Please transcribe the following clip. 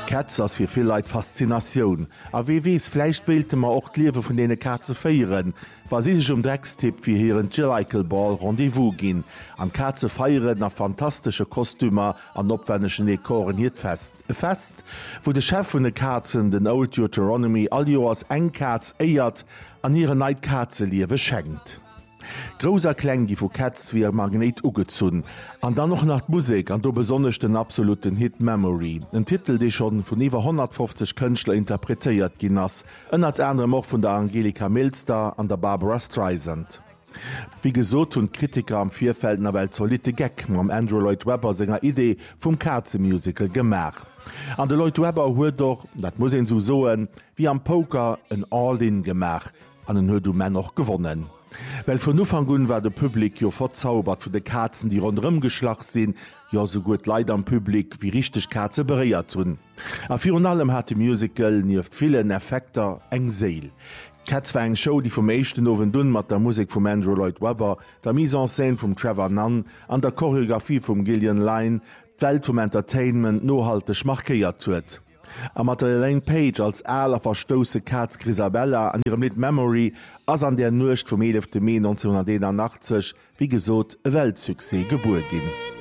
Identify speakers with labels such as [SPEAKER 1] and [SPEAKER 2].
[SPEAKER 1] Katz ass fir viel Leiit Faszinatioun. A wie wies fleicht wählte man och d'Liewe vun dee Katze feieren, was sich Dreckstipp fir hireieren Gillikelball Rendevous ginn. An Katze feieren a fantastische Kostümer an opwenneschen Dekoren hiet fest. E Fest, wo de Chef vun de Katzen den Old Deuteronomy all Joers eng Katz eiert an ihre Neid Katze liewe schenkt. Groser Kläng die vu Katz wie Magnet ugezun, an dann noch nach Musik an do besonnech den absoluten Hit Memory, en Titel, dei schon vun iwwer 150 Kënchtler interpretéiert ginn ass, ënnert enre och vun der Angelika Milster an der Barbara Streisand. Wie gesot hun Kritiker am Vierfeldner Welt solite Gag am Andrew Lloyd Webber senger Idee vum Katze-Musical gemach. An de Lloyd Webber huet doch, dat muss en so soen, wie am Poker en All-in gemach, an den huet du Män noch gewonnen. Well vun Ufangun war de Publikum jo verzaubert vu de Katzen, die rondëm geschlacht sinn, ja so gut Leid am Publikum wie richtig Katze bereiert hunn. A Fi allem hat de Musical nieft vielen Effekter eng Seel. Katz war eng Show, die vom echten Owen dun mat der Musik vom Andrew Lloyd Webber, der Mise en Scène vom Trevor Nunn, an der Choreografie vom Gillian Lyon, d'Welt vom Entertainment nohalteg markéiert huet. A mat der Elaine Page als aller verstose Katz Grisabella an ihrem Lied Memory ass an der Nucht vom 11. Mai 1981 wie gesot e Weltsuchse geburt ginn.